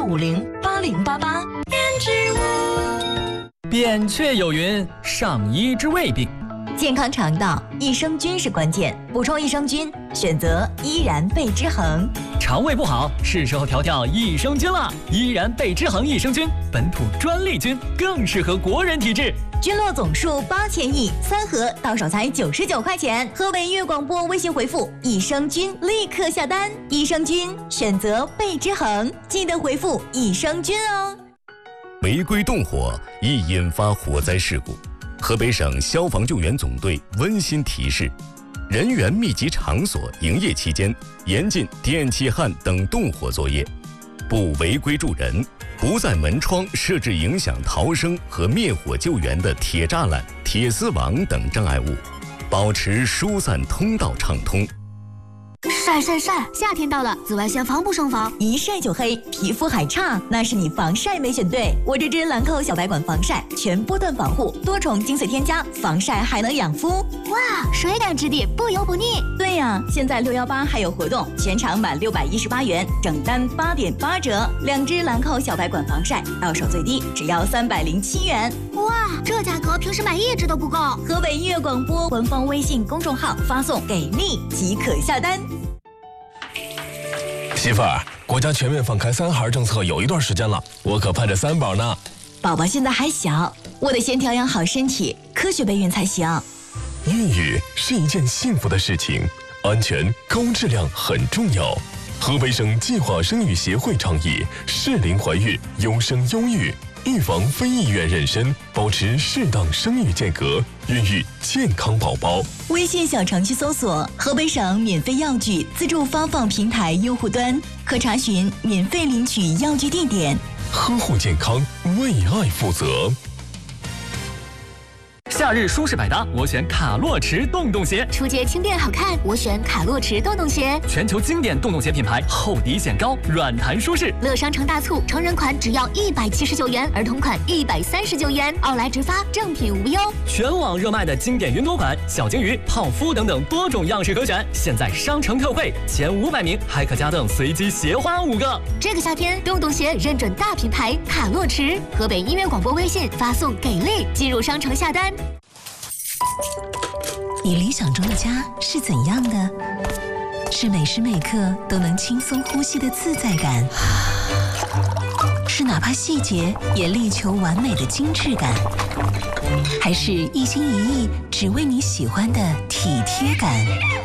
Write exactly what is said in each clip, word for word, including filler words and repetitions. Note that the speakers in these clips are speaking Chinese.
五零八零八八。 扁鹊有云：上医治胃病。 健康肠道，益生菌是关键，补充益生菌，选择依然贝之恒。 肠胃不好，是时候调调益生菌了。依然贝之恒益生菌，本土专利菌，更适合国人体质。 菌落总数八千亿，三盒到手才九十九块钱。河北音乐广播微信回复益生菌，立刻下单。益生菌选择贝之恒，记得回复益生菌哦。 违规动火易引发火灾事故。河北省消防救援总队温馨提示：人员密集场所营业期间，严禁电气焊等动火作业，不违规助人，不在门窗设置影响逃生和灭火救援的铁栅栏、铁丝网等障碍物，保持疏散通道畅通。 晒晒晒！夏天到了，紫外线防不胜防， 一晒就黑，皮肤还差，那是你防晒没选对。我这支兰蔻小白管防晒，全波段防护，多重精粹添加，防晒还能养肤。 哇，水感质地，不油不腻。 对呀、啊，现在六一八还有活动，全场满六百一十八元，整单八点八折。两支兰蔻小白管防晒，到手最低只要三百零七元。 哇，这价格平时买一支都不够。 河北音乐广播官方微信公众号发送给力即可下单。 媳妇儿，国家全面放开三孩政策有一段时间了，我可盼着三宝呢。 宝宝现在还小，我得先调养好身体，科学备孕才行。 孕育是一件幸福的事情，安全高质量很重要。河北省计划生育协会倡议适龄怀孕，优生优育，预防非意愿妊娠，保持适当生育间隔，孕育健康宝宝。 微信小程序搜索河北省免费药具自助发放平台用户端，可查询免费领取药具地点。 呵护健康，为爱负责。 夏日舒适百搭，我选卡洛驰洞洞鞋。 出街轻便好看，我选卡洛驰洞洞鞋。 全球经典洞洞鞋品牌，厚底显高，软弹舒适。 乐商城大促，成人款只要一百七十九元，儿童款一百三十九元，奥莱直发，正品无忧。 全网热卖的经典云朵款、小金鱼、泡芙等等多种样式可选，现在商城特惠，前五百名还可加赠随机鞋花五个。 这个夏天，洞洞鞋认准大品牌卡洛驰。河北音乐广播微信发送给力，进入商城下单。 你理想中的家是怎样的？是每时每刻都能轻松呼吸的自在感，是哪怕细节也力求完美的精致感，还是一心一意只为你喜欢的体贴感？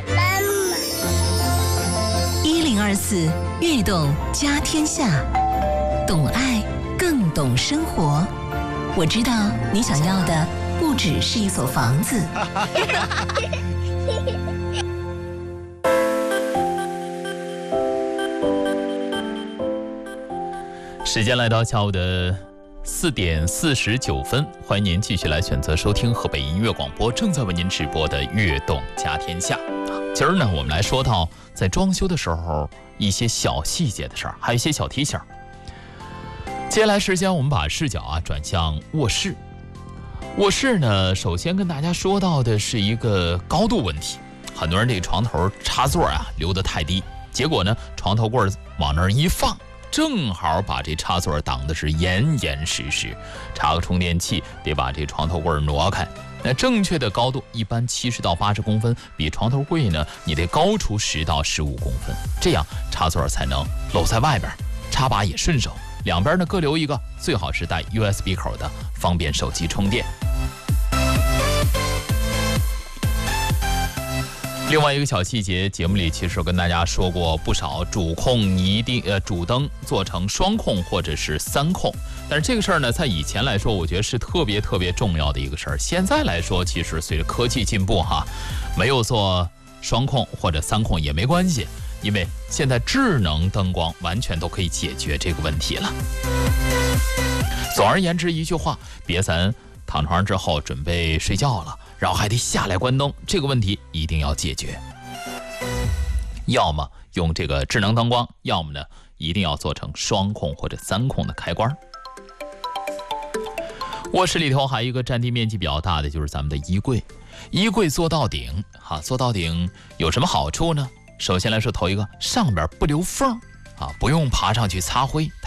一零二四悦动家天下，懂爱更懂生活。我知道你想要的不只是一所房子。 时间来到下午的四点四十九分，欢迎您继续来选择收听河北音乐广播正在为您直播的《悦动家天下》。今儿呢，我们来说到在装修的时候一些小细节的事儿，还有一些小提醒。接下来时间，我们把视角啊转向卧室。卧室呢，首先跟大家说到的是一个高度问题。很多人这个床头插座啊留得太低，结果呢，床头柜往那儿一放，正好把这插座挡的是严严实实。插个充电器，得把这床头柜挪开。那正确的高度一般七十到八十公分，比床头柜呢，你得高出十到十五公分，这样插座才能露在外边，插把也顺手。两边呢各留一个，最好是带 U S B 口的，方便手机充电。另外一个小细节，节目里其实跟大家说过不少，主控一定呃主灯做成双控或者是三控，但是这个事儿呢，在以前来说，我觉得是特别特别重要的一个事儿。现在来说，其实随着科技进步哈，没有做双控或者三控也没关系。因为现在智能灯光完全都可以解决这个问题了。总而言之一句话，别咱躺床上之后准备睡觉了，然后还得下来关灯，这个问题一定要解决。要么用这个智能灯光，要么呢一定要做成双控或者三控的开关。卧室里头还有一个占地面积比较大的，就是咱们的衣柜。衣柜做到顶，哈，做到顶有什么好处呢？首先来说，头一个，上边不留缝啊，不用爬上去擦灰。